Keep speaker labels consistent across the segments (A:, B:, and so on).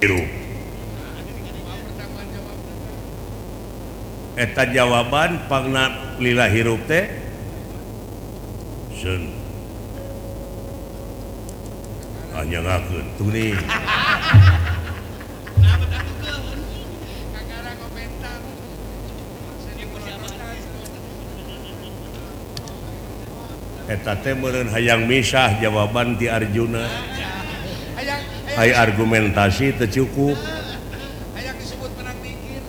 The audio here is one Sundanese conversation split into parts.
A: hirup eta jawaban pangna lila hirup teh sun hanya ngakeun tuh nih eta teh meureun hayang misah jawaban ti Arjuna aya argumentasi teu cukup
B: hayang disebut menang mikir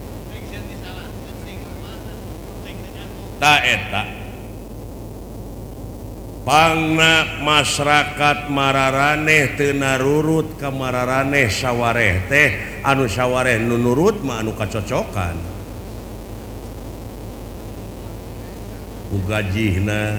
A: ta eta pangna masyarakat mararaneh teu narurut ka mararaneh sawareh teh anu sawareh nu nurut mah anu kacocokan ku gajihna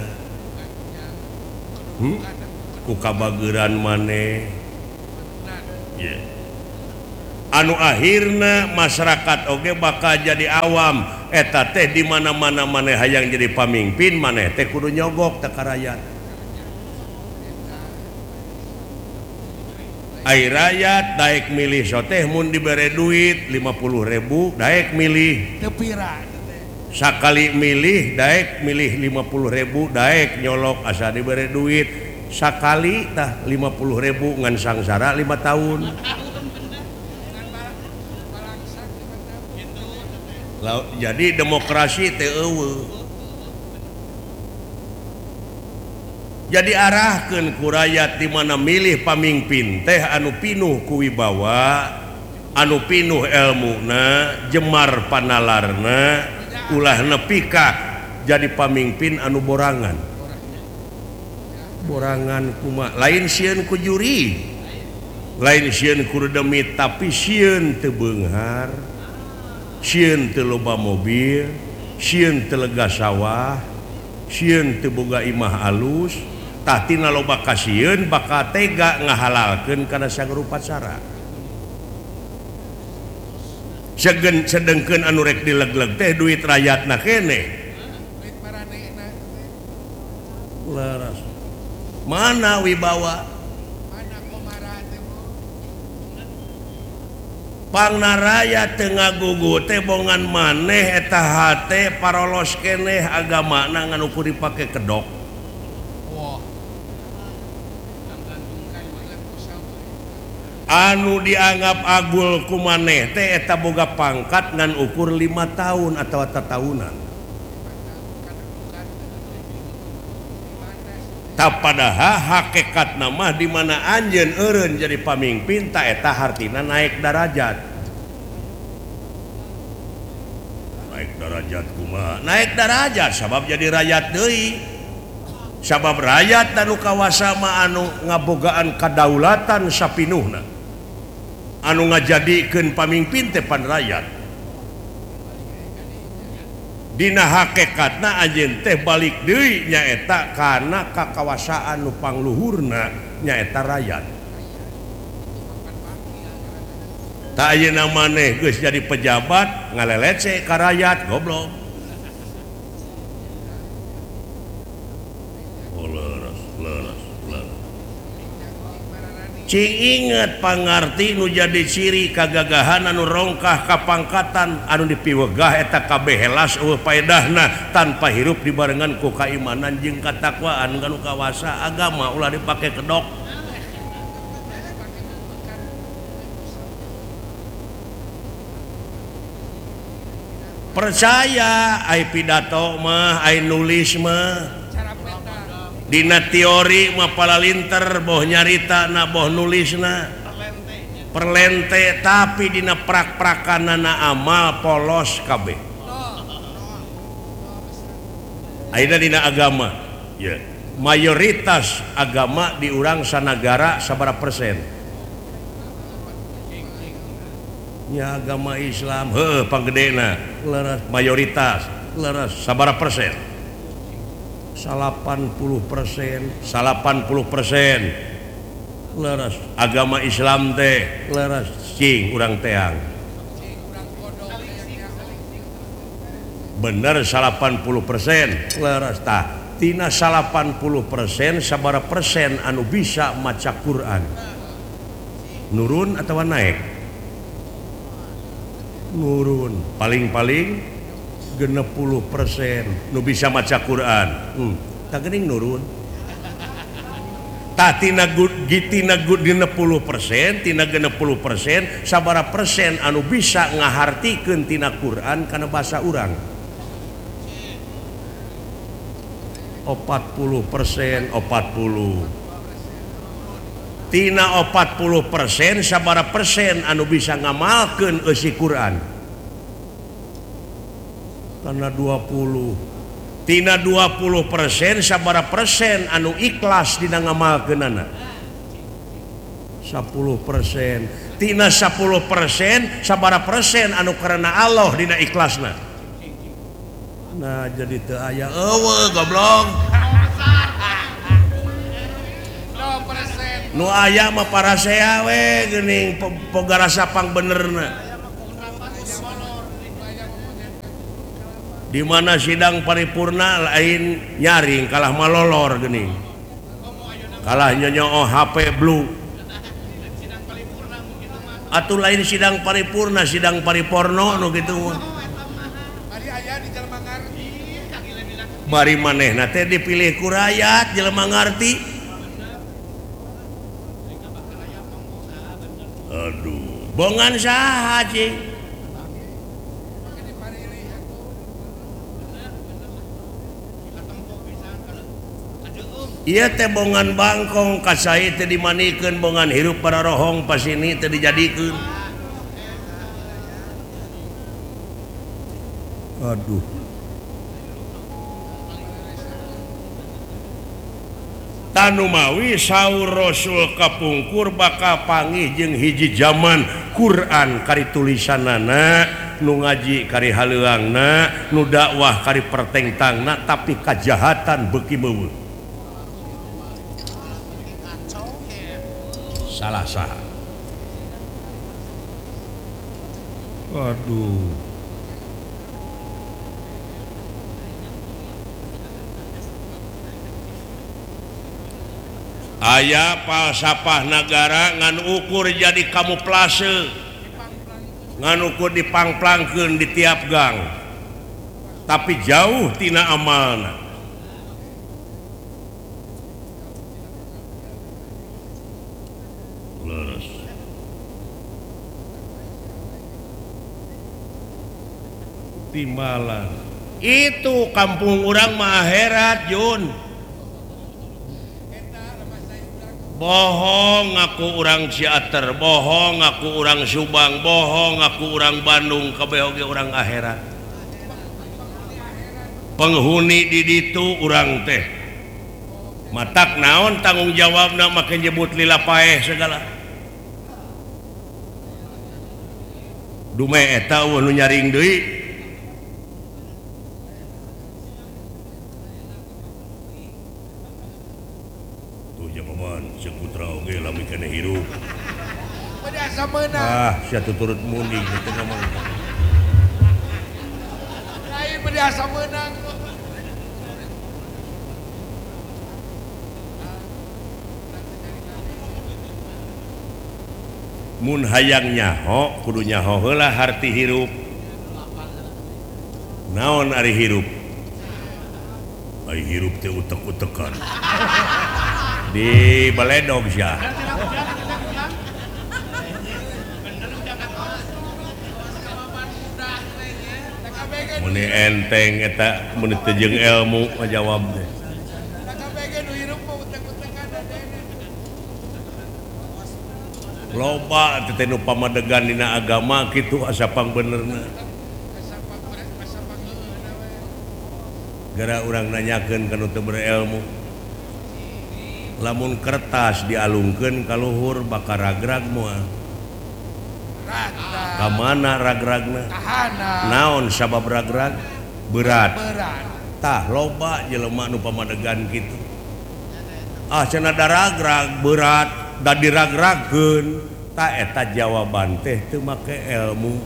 A: ku kabageuran maneh yeah. Anu akhirna masyarakat oge bakal jadi awam eta teh di mana-mana maneh hayang jadi pamimpin maneh teh kudu nyogok teh ka rakyat ai rakyat daek milih soteh mun dibere duit 50.000 daek milih
B: tepira
A: sakali milih daek milih 50.000 daek nyolok asa diberi duit sakali tah 50.000 ngan sangsara 5 tahun jadi demokrasi teu eueuh jadi arahkeun ku rakyat di mana milih pamimpin teh anu pinuh ku wibawa anu pinuh elmuna jemar panalarna ulah nepi ka jadi pamimpin anu borangan kumaha lain sieun ku juri lain sieun ku demit tapi sieun teu beunghar sieun teu loba mobil sieun teu lega sawah sieun teu boga imah alus tah tina loba kasieun bakal tega ngahalalkeun kana sagrupa cara sedengkeun anu rek dileg-leg teh duit rakyatna keneh
B: duit maranehna
A: laras mana wibawa
B: mana komara teh
A: pangna rakyat teu ngagugu teh bongan maneh eta hate parolos keneh agamana nganu ku dipake kedok
B: wah
A: anu dianggap agul ku maneh teh eta boga pangkat ngan ukur 5 tahun atau tatahunan tak padahal hakikat nama di mana anjeun eureun jadi pamimpin tak eta hartina naik darajat kumaha naik darajat sabab jadi rakyat deui sabab rakyat anu kawasa mah anu ngabogaan kadaulatan sapinuhna anu ngajadikeun pamimpin teh pan rakyat dina hakikatna anjeun teh balik deui nyaeta kana kakawasaan nu pangluhurna nyaeta rakyat tak ayeuna maneh geus jadi pejabat ngalelece ka rakyat goblok cing inget pangarti nu jadi ciri kagagahan anu rongkah kapangkatan anu dipiwegah eta kabeh helas eueuh paedahna tanpa hirup dibarengan ku kaimanan jeung katakwaan anu kawasa agama ulah dipake kedok percaya ai pidato mah ai nulis mah dina teori mah palalinter boh nyarita na boh nulisna perlente tapi dina prak-prakanana amal polos kabeh ayeuna dina agama ya mayoritas agama di urang sanagara sabaraha persen nya agama Islam heuh panggedena leres mayoritas leres sabaraha persen 80% leres agama Islam teh leres cing urang teang bener 80% leres tah tina 80% sabaraha persen anu bisa maca Quran nurun atau naik nurun paling-paling 60% nu bisa maca Quran tak geuning nurun tah tina 60% tina 60% sabaraha persen anu bisa ngahartikeun tina Quran kana basa urang 40% 40 tina 40% sabaraha persen anu bisa ngamalkeun eusi Quran karena 20 tina 20% sabaraha persen anu ikhlas dina ngamalkeunana 10% tina 10% sabaraha persen anu karena Allah dina ikhlasna. Nah jadi teu aya eueuh goblok.
B: 0%.
A: Nu aya mah parasea we geuning boga rasa pang benerna. Di mana sidang paripurna lain nyaring kalah malolor geuning. Kalah nyonyo HP blue. Atuh lain sidang paripurna, sidang pariporno nu kitu. Bari manehna teh dipilih ku rakyat jelema ngarti. Aduh, bongan saha cing? Iya teh bongan bangkong kasai teh dimanikeun bongan hirup para rohong pas ini teh dijadikeun. Aduh. Tanu mawi saur Rasul kapungkur bakal panggih jeung hiji zaman Quran kari tulisanana nu ngaji kari haleuangna nu dakwah kari pertengtangna tapi kajahatan beuki meuweul salah saha. Waduh. Aya falsafah negara ngan ukur jadi kamuflase ngan ukur dipangplangkeun di tiap gang tapi jauh tina amalna. Leres timbalan itu kampung urang mah akhirat Jun. Bohong aku orang Ciater, bohong aku orang Subang, bohong aku orang Bandung, kabeh oge orang akhirat. Penghuni di ditu urang teh. Matak naon tanggung jawabna make nyebut lila paeh segala. Dume eta nu nyaring deui. Sia tuturut munding itu ngomong.
B: Lain berasa menang.
A: Mun hayang nyaho kudu nyaho heula harti hirup. Naon ari hirup? Ari hirup teh utek-utekan. Di baledog sia. Muni enteng eta muni teu jeung ilmu ngajawab teh. Loba teh nu pamadegan dina agama kitu asa pangbenerna. Gara urang nanyakeun ka nu teu berilmu. Lamun kertas dialungkeun ka luhur bakal ragrag moal. Kamana ragragna? Naon sabab ragrag? Berat. Tah loba jelema nu pamadegan kitu. Ah cenah da ragrag berat da diragragkeun tah eta jawaban teh teu make ilmu.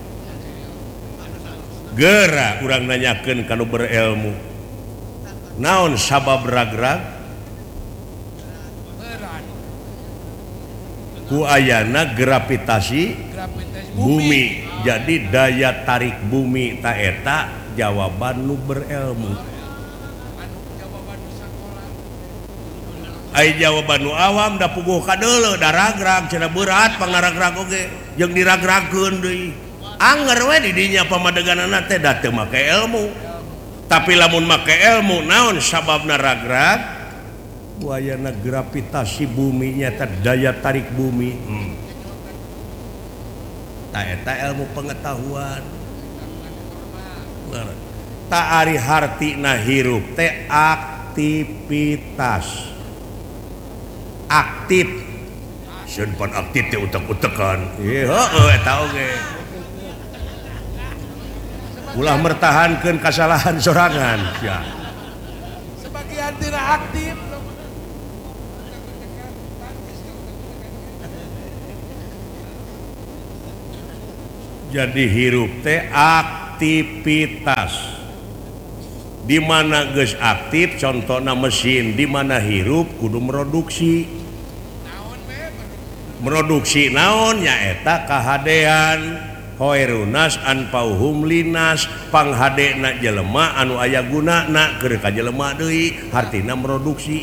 A: Geura urang nanyakeun ka nu berilmu. Naon sabab ragrag? ku ayana gravitasi bumi. Jadi daya tarik bumi taeta jawaban nu berilmu. Ai jawaban nu awam da puguh kadeuleu da ragrag cenah berat pangaragrag oge jeung diragragkeun deui. Anger we di dinya pamadeganana teh da teu make ilmu. Tapi lamun make ilmu naon sababna ragrag? Ayana gravitasi bumi nyata daya tarik bumi. Eta ilmu pengetahuan. Tak ari hartina hirup teh aktivitas. Aktif. Sieun pan aktif teh utek-utekan. Heueuh eta oge. Ulah mertahankeun kasalahan sorangan. Ya.
B: Sebagian tidak aktif.
A: Jadi hirup teh aktivitas. Di mana geus aktif contohna mesin, di mana hirup kudu produksi. Produksi naon nyaeta kahadean. Hoerunas anpauhum linas panghadena jelema anu aya gunana keur ka jelema deui hartina produksi.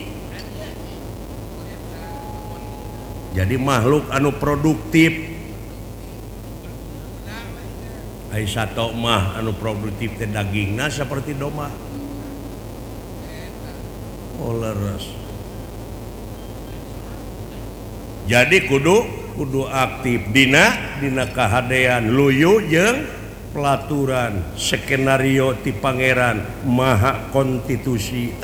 A: Jadi makhluk anu produktif. Ai sato mah anu produktif teh dagingna saperti domba. Oh leres. Jadi kudu aktif dina kahadean luyu jeung pelaturan skenario ti pangeran maha konstitusi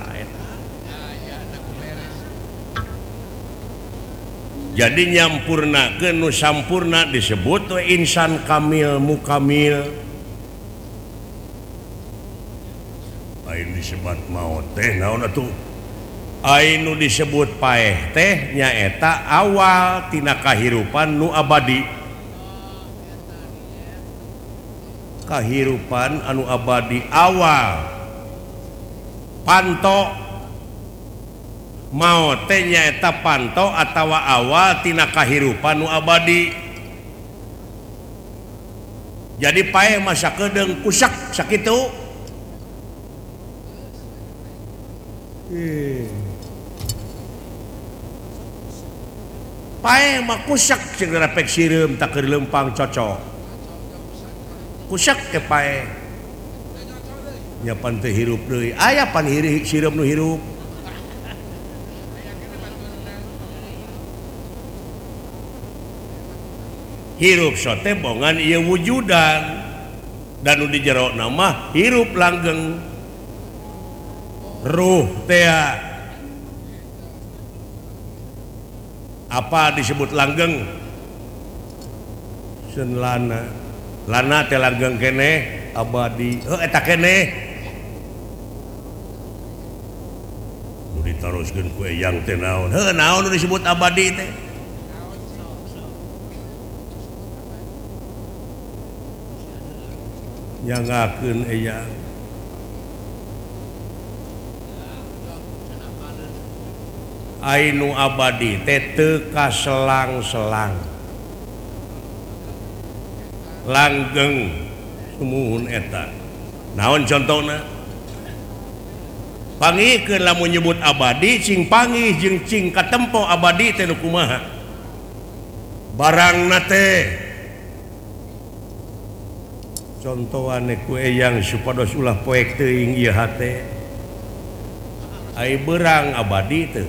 A: jadi nyampurna ke nu sampurna disebut insan kamil mukamil lain disebut maut teh naon atuh ainu disebut paeh teh nyaeta awal tina kahirupan nu abadi. Kahirupan anu abadi awal. Panto maot teh nyaeta panto atawa awal tina kahirupan nu abadi. Jadi paeh masa kedeung kusak sakitu. Paeh mah kusak segera pek sireum tak keur lempang cocok. Kusak ke paeh. Nya pan teu hirup deui. Aya pan sireum nu hirup. Hirup sote bongan ieu wujudan. Dan nu di jerona mah hirup langgeng. Ruh teh apa disebut langgeng? Seun lana teh langgeng keneh abadi. Eta keneh nu ditaroskeun ku eyang teh naon? Naon nu disebut abadi teh? Nyangakeun eyang. Ainu abadi teh teu kaselang-selang. Langgeng sumuhun eta. Naon contona? Pangikeun lamun nyebut abadi cing pangih jeung cing katempo abadi teh nu kumaha? Barangna teh. Contohane ku eyang supados ulah poek teuing ieu hate. Ai berang abadi teu.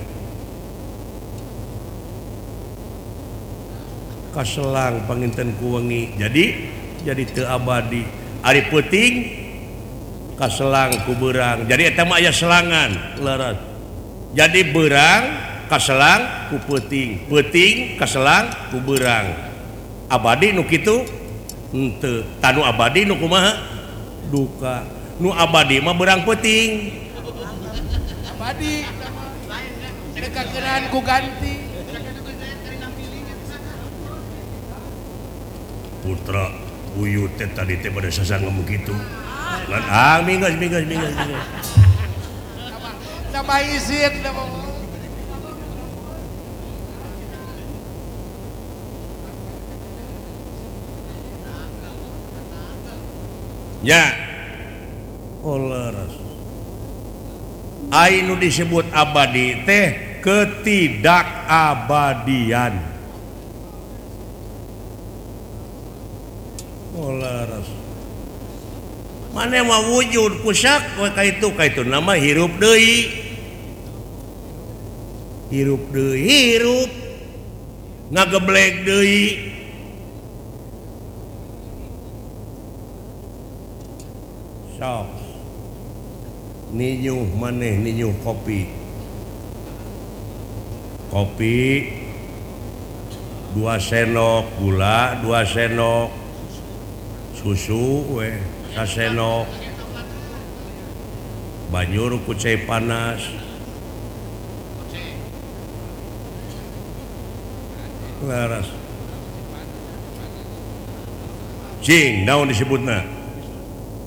A: Kaselang panginten ku wengi jadi teu abadi ari peuting kaselang ku beurang jadi eta mah aya selangan leres jadi beurang kaselang ku peuting kaselang ku beurang abadi nu kitu henteu tanu abadi nu kumaha duka nu abadi mah beurang peuting
B: abadi dekakeun ku ganti
A: putra buyut teh tadi teh pada sasangem kitu. Lan minggas.
B: Nama izin
A: ya Ainu disebut abadi teh ketidakabadian. Mana mah wujud pusak itu nama hirup deui. Hirup ngageblek deui. Sok ninyuh maneh ninyuh kopi 2 sendok gula 2 sendok susu 1 sendok banjur kucai panas laras cing naon disebutna